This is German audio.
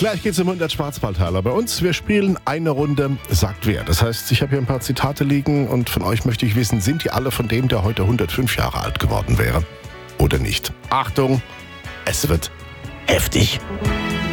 Gleich geht's um 100 Schwarzwaldtaler. Bei uns, wir spielen eine Runde Sagt wer. Das heißt, ich habe hier ein paar Zitate liegen und von euch möchte ich wissen, sind die alle von dem, der heute 105 Jahre alt geworden wäre? Oder nicht? Achtung, es wird heftig.